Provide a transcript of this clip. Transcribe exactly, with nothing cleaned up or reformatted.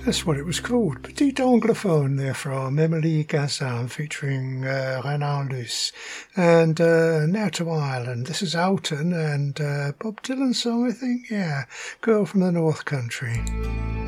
That's what it was called. Petit Anglophone there from Emily Gazan featuring uh, Renan Luce. And uh, now to Ireland. This is Alton and uh, Bob Dylan's song, I think. Yeah, Girl from the North Country.